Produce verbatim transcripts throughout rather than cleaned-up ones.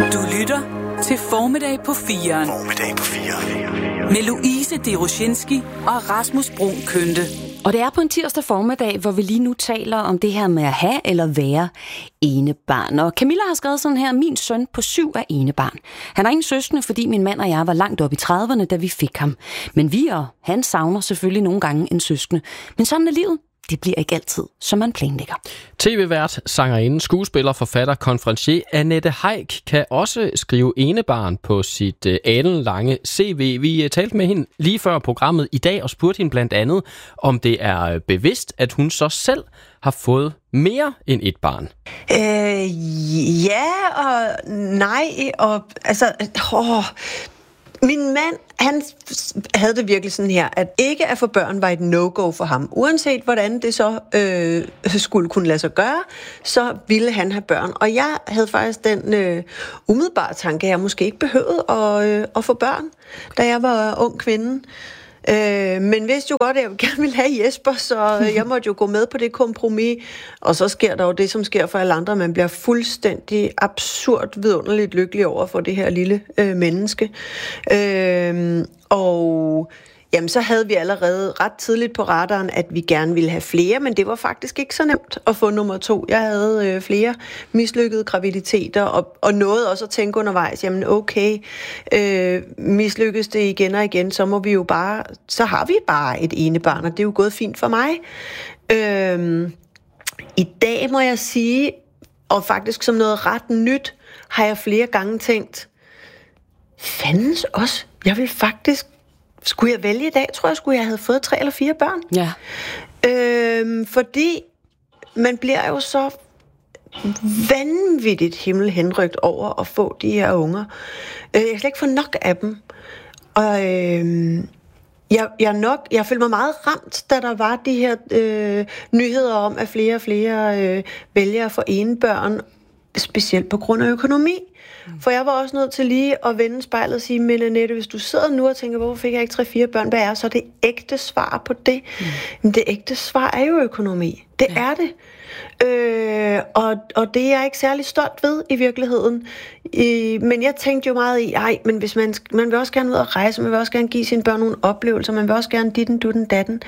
Du lytter til Formiddag på firen. Formiddag på firen. Med Louise Deroshinski og Rasmus Bruun Kønte. Og det er på en tirsdag formiddag, hvor vi lige nu taler om det her med at have eller være enebarn. Og Camilla har skrevet sådan her: min søn på syv er enebarn. Han har ingen søskende, fordi min mand og jeg var langt op i trediverne, da vi fik ham. Men vi og han savner selvfølgelig nogle gange en søskende. Men sådan er livet. Det bliver ikke altid, som man planlægger. T V-vært, sangerinde, skuespiller, forfatter, konferencier Annette Heick kan også skrive enebarn på sit uh, alenlange C V. Vi uh, talte med hende lige før programmet i dag og spurgte hende blandt andet, om det er uh, bevidst, at hun så selv har fået mere end et barn. Øh, ja og nej. Og, altså, åh, min mand, han havde det virkelig sådan her, at ikke at få børn var et no-go for ham. Uanset hvordan det så øh, skulle kunne lade sig gøre, så ville han have børn. Og jeg havde faktisk den øh, umiddelbare tanke, at jeg måske ikke behøvede at, øh, at få børn, da jeg var ung kvinde. Øh, men vidste jo godt, at jeg gerne ville have Jesper, så jeg måtte jo gå med på det kompromis. Og så sker der jo det, som sker for alle andre. Man bliver fuldstændig absurd vidunderligt lykkelig over for det her lille øh, menneske. Øh, og jamen, så havde vi allerede ret tidligt på radaren, at vi gerne ville have flere, men det var faktisk ikke så nemt at få nummer to. Jeg havde øh, flere mislykkede graviditeter, og, og nåede også at tænke undervejs, jamen okay, øh, mislykkes det igen og igen, så må vi jo bare, så har vi bare et enebarn, og det er jo gået fint for mig. Øh, I dag må jeg sige, og faktisk som noget ret nyt, har jeg flere gange tænkt, fandens også, jeg vil faktisk, skulle jeg vælge i dag, tror jeg, skulle jeg have fået tre eller fire børn. Ja. Øhm, fordi man bliver jo så vanvittigt himmelhenrygt over at få de her unger. Øh, jeg kan slet ikke få nok af dem. Og øhm, jeg, jeg, nok, jeg følte mig meget ramt, da der var de her øh, nyheder om, at flere og flere øh, vælger at få enebørn, specielt på grund af økonomi. For jeg var også nødt til lige at vende spejlet og sige, men Annette, hvis du sidder nu og tænker, hvorfor fik jeg ikke tre fire børn, hvad er så det ægte svar på det? Mm. Men det ægte svar er jo økonomi. Det ja. er det. Øh, og, og det er jeg ikke særlig stolt ved i virkeligheden. Øh, men jeg tænkte jo meget i, ej, men hvis man, man vil også gerne ud og rejse, man vil også gerne give sine børn nogle oplevelser, man vil også gerne ditten, dutten, datten.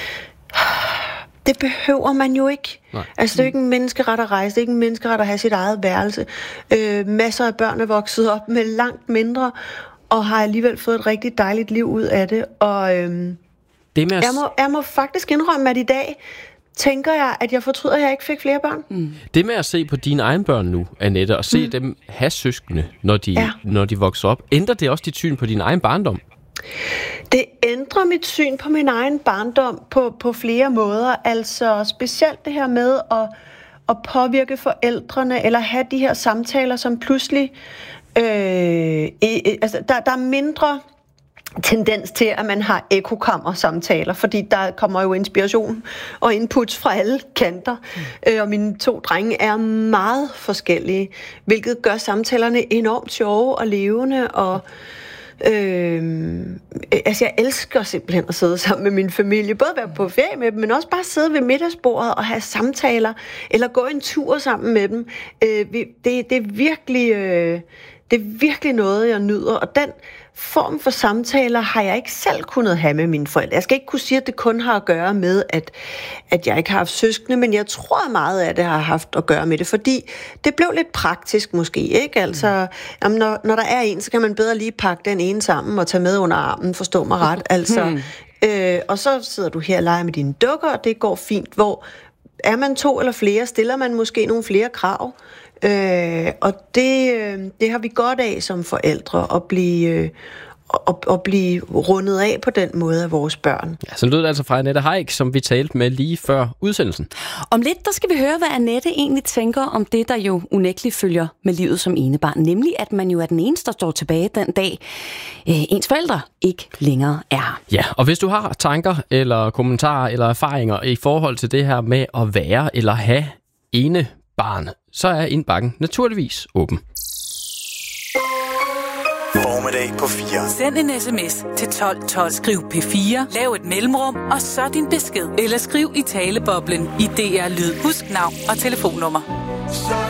Det behøver man jo ikke. Nej. Altså, det er jo ikke en menneskeret at rejse, det er ikke en menneskeret at have sit eget værelse. Øh, masser af børn er vokset op med langt mindre, og har alligevel fået et rigtig dejligt liv ud af det. Og øhm, det med at... jeg, må, jeg må faktisk indrømme, at i dag tænker jeg, at jeg fortryder, at jeg ikke fik flere børn. Mm. Det med at se på dine egne børn nu, Annette, og se mm. dem have søskende, når de, ja. når de vokser op, ændrer det også dit syn på din egen barndom? Det ændrer mit syn på min egen barndom på, på flere måder. Altså specielt det her med at, at påvirke forældrene, eller have de her samtaler, som pludselig... Øh, øh, altså, der, der er mindre tendens til, at man har ekokammer-samtaler, fordi der kommer jo inspiration og inputs fra alle kanter. Mm. Øh, og mine to drenge er meget forskellige, hvilket gør samtalerne enormt sjove og levende, og Øh, altså jeg elsker simpelthen at sidde sammen med min familie, både være på ferie med dem, men også bare sidde ved middagsbordet og have samtaler, eller gå en tur sammen med dem. Øh, det, det er virkelig øh, det er virkelig noget, jeg nyder, og den form for samtaler har jeg ikke selv kunnet have med mine forældre. Jeg skal ikke kunne sige, at det kun har at gøre med, at, at jeg ikke har haft søskende, men jeg tror meget af det har haft at gøre med det, fordi det blev lidt praktisk måske, ikke? Altså, jamen, når, når der er en, så kan man bedre lige pakke den ene sammen og tage med under armen, forstå mig ret. Altså, øh, og så sidder du her og leger med dine dukker, og det går fint. Hvor er man to eller flere, stiller man måske nogle flere krav. Øh, og det, øh, det har vi godt af som forældre at blive, øh, at, at blive rundet af på den måde af vores børn. Ja, så lød det altså fra Annette Heick, som vi talte med lige før udsendelsen. Om lidt, der skal vi høre, hvad Annette egentlig tænker om det, der jo unægteligt følger med livet som enebarn. Nemlig, at man jo er den eneste, der står tilbage den dag, øh, ens forældre ikke længere er her. Ja, og hvis du har tanker eller kommentarer eller erfaringer i forhold til det her med at være eller have ene barn, så er indbakken naturligvis åben. Formiddag på fire. Send en sms til tolv tolv. Skriv P fire, lav et mellemrum, og så din besked. Eller skriv i taleboblen i D R Lyd. Husk navn og telefonnummer.